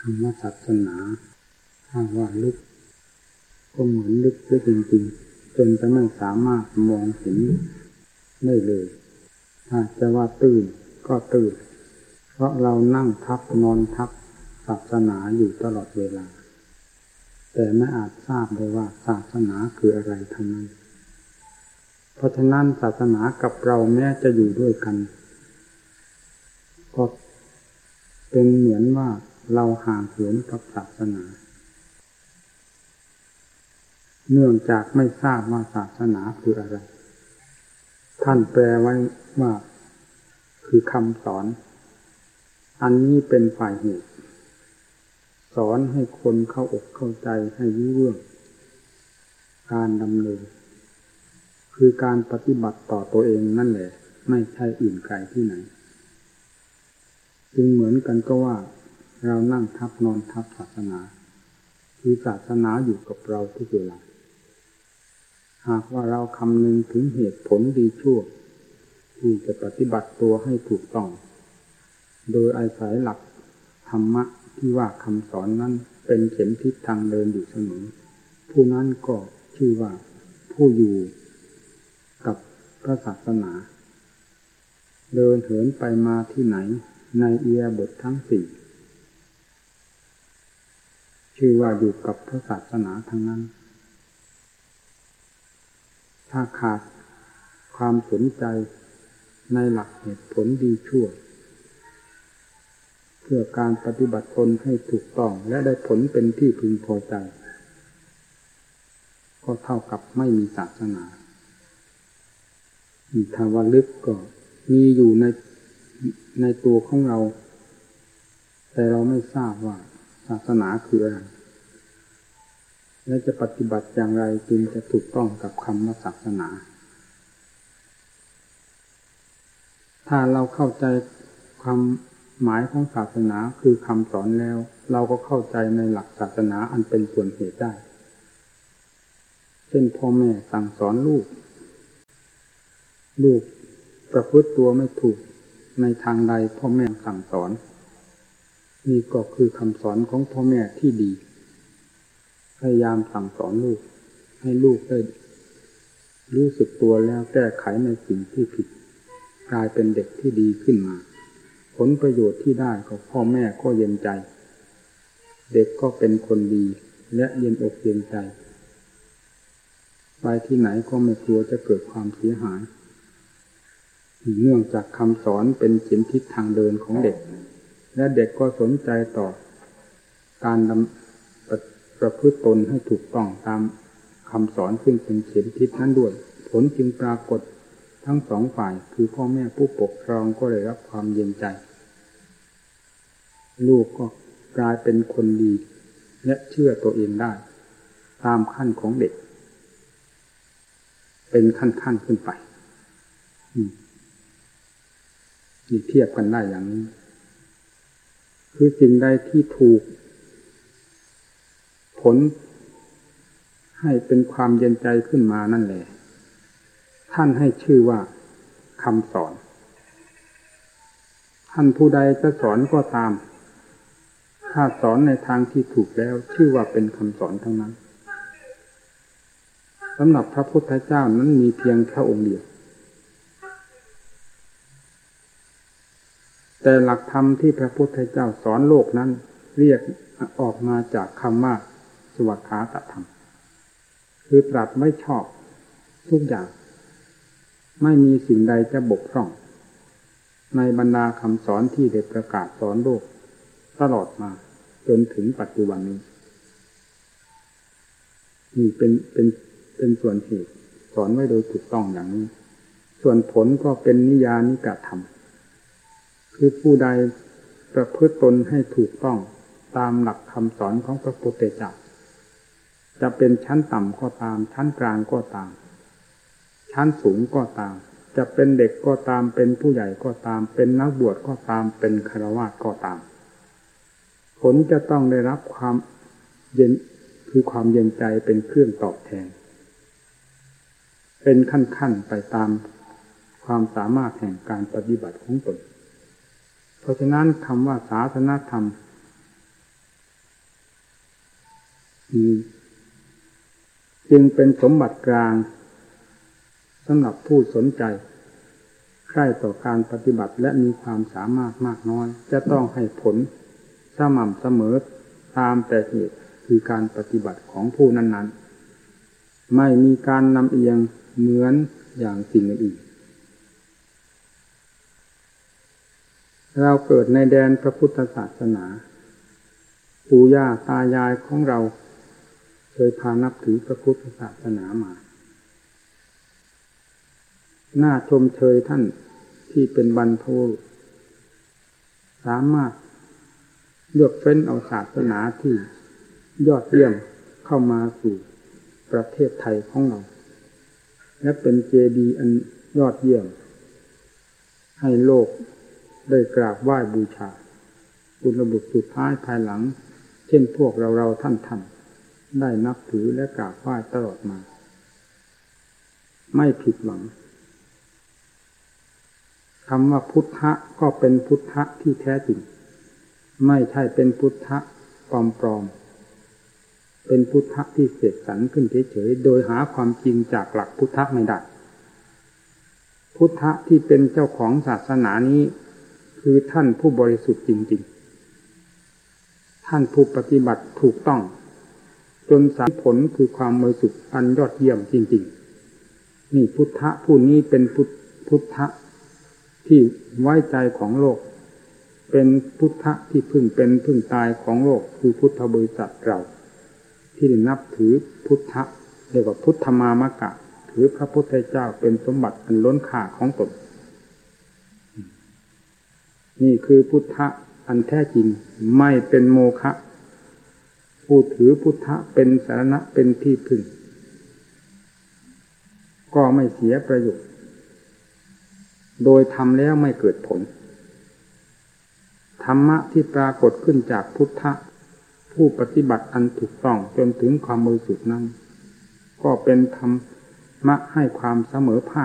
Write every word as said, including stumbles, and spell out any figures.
รมศาสนาถ้าว่าลึกก็เหมือนลึกด้วยจริงๆจนจะไม่สามารถมองเห็นได้เลยถ้าจะว่าตื่นก็ตื่นเพราะเรานั่งทับนอนทับศาสนาอยู่ตลอดเวลาแต่ไม่อาจทราบได้ว่าศาสนาคืออะไรทั้งนั้นเพราะฉะนั้นศาสนากับเราแม้จะอยู่ด้วยกันก็เป็นเหมือนว่าเราห่างเหินกับศาสนาเนื่องจากไม่ทราบว่าศาสนาคืออะไรท่านแปลไว้ว่าคือคำสอนอันนี้เป็นฝ่ายเหตุสอนให้คนเข้าอกเข้าใจให้รู้เรื่องการดำเนินคือการปฏิบัติต่อตัวเองนั่นแหละไม่ใช่อื่นไกลที่ไหนจึงเหมือนกันก็ว่าเรานั่งทับนอนทับศาสนาคือศาสนาอยู่กับเราทุกเวลาหากว่าเราคำนึงถึงเหตุผลดีชั่วที่จะปฏิบัติตัวให้ถูกต้องโดยอาศัยหลักธรรมะที่ว่าคำสอนนั้นเป็นเข็มทิศทางเดินอยู่เสมอผู้นั้นก็ชื่อว่าผู้อยู่กับพระศาสนาเดินเหินไปมาที่ไหนในอิริยาบถทั้งสี่ชื่อว่าอยู่กับพระศาสนาทั้งนั้นถ้าขาดความสนใจในหลักเหตุผลดีชั่วเพื่อการปฏิบัติตนให้ถูกต้องและได้ผลเป็นที่พึงพอใจก็เท่ากับไม่มีศาสนาถ้าว่าลึกก็มีอยู่ในในตัวของเราแต่เราไม่ทราบว่าศาสนาคืออะไรและจะปฏิบัติอย่างไรจึงจะถูกต้องกับคำว่าศาสนาถ้าเราเข้าใจความหมายของศาสนาคือคำสอนแล้วเราก็เข้าใจในหลักศาสนาอันเป็นส่วนเหตุได้เช่นพ่อแม่สั่งสอนลูกลูกประพฤติตัวไม่ถูกในทางใดพ่อแม่สั่งสอนนี่ก็คือคำสอนของพ่อแม่ที่ดีพยายามสั่งสอนลูกให้ลูกได้รู้สึกตัวแล้วแก้ไขในสิ่งที่ผิดกลายเป็นเด็กที่ดีขึ้นมาผลประโยชน์ที่ได้ของพ่อแม่ก็เย็นใจเด็กก็เป็นคนดีและเย็นอกเย็นใจไปที่ไหนก็ไม่กลัวจะเกิดความเสียหายเนื่องจากคำสอนเป็นเข็มทิศทางเดินของเด็กและเด็กก็สนใจต่อการดำประประพฤติตนให้ถูกต้องตามคำสอนซึ่งเป็นเข็มทิศนั้นด้วยผลจึงปรากฏทั้งสองฝ่ายคือพ่อแม่ผู้ปกครองก็ได้รับความเย็นใจลูกก็กลายเป็นคนดีและเชื่อตัวเองได้ตามขั้นของเด็กเป็นขั้นๆขึ้นไปนี่เทียบกันได้อย่างนี้คือสิ่งใดที่ถูกผลให้เป็นความเย็นใจขึ้นมานั่นแหละท่านให้ชื่อว่าคำสอนท่านผู้ใดจะสอนก็ตามถ้าสอนในทางที่ถูกแล้วชื่อว่าเป็นคำสอนทั้งนั้นสำหรับพระพุทธเจ้านั้นมีเพียงแค่องค์เดียวแต่หลักธรรมที่พระพุทธเจ้าสอนโลกนั้นเรียกออกมาจากคำว่าสวากขาตธรรมคือตรัสไม่ชอบทุกอย่างไม่มีสิ่งใดจะบกพร่องในบรรดาคำสอนที่ได้ประกาศสอนโลกตลอดมาจนถึงปัจจุบันนี้นี่เป็นเป็นเป็นส่วนเหตุสอนไว้โดยถูกต้องอย่างนี้ส่วนผลก็เป็นนิยานิกธรรมคือผู้ใดประพฤติตนให้ถูกต้องตามหลักคำสอนของพระพุทธเจ้าจะเป็นชั้นต่ำก็ตามชั้นกลางก็ตามชั้นสูงก็ตามจะเป็นเด็กก็ตามเป็นผู้ใหญ่ก็ตามเป็นนักบวชก็ตามเป็นฆราวาสก็ตามผลจะต้องได้รับความเย็นคือความเย็นใจเป็นเครื่องตอบแทนเป็นขั้นๆไปตามความสามารถแห่งการปฏิบัติของตนเพราะฉะนั้นคำว่าศาสนธรรมจึงเป็นสมบัติกลางสำหรับผู้สนใจใคร่ต่อการปฏิบัติและมีความสามารถมากน้อยจะต้องให้ผลสม่ำเสมอตามแต่เหตุคือการปฏิบัติของผู้นั้นๆไม่มีการนำเอียงเหมือนอย่างสิ่งอื่นเราเกิดในแดนพระพุทธศาสนาปู่ย่าตายายของเราเคยพานับถือพระพุทธศาสนามาน่าชมเชยท่านที่เป็นบรรพบุรุษสามารถเลือกเฟ้นเอาศาสนาที่ยอดเยี่ยมเข้ามาสู่ประเทศไทยของเราและเป็นเจดีย์อันยอดเยี่ยมให้โลกได้กราบไหว้บูชาบุญบุตรสุดท้ายภายหลังเช่นพวกเราเราท่านท่านได้นับถือและกราบไหว้ตลอดมาไม่ผิดหวังคำว่าพุทธะก็เป็นพุทธะที่แท้จริงไม่ใช่เป็นพุทธะปลอมๆเป็นพุทธะที่เสกสรรขึ้นเฉยๆโดยหาความจริงจากหลักพุทธะไม่ได้พุทธะที่เป็นเจ้าของศาสนานี้คือท่านผู้บริสุทธิ์จริงๆท่านผู้ปฏิบัติถูกต้องจนสำเร็จผลคือความบริสุทธิ์อันยอดเยี่ยมจริงๆนี่พุทธะผู้นี้เป็นพุทพุทธะที่ไว้ใจของโลกเป็นพุทธะที่พึ่งเป็นพึ่งตายของโลกคือพุทธบริษัทเราที่นับถือพุทธะเรียกว่าพุทธมามกะถือพระพุทธเจ้าเป็นสมบัติอันล้นค่าของตนนี่คือพุทธะอันแท้จริงไม่เป็นโมฆะผู้ถือพุทธะเป็นสรณะเป็นที่พึ่งก็ไม่เสียประโยชน์โดยทำแล้วไม่เกิดผลธรรมะที่ปรากฏขึ้นจากพุทธะผู้ปฏิบัติอันถูกต้องจนถึงความบริสุทธิ์นั้นก็เป็นธรรมะให้ความเสมอภาค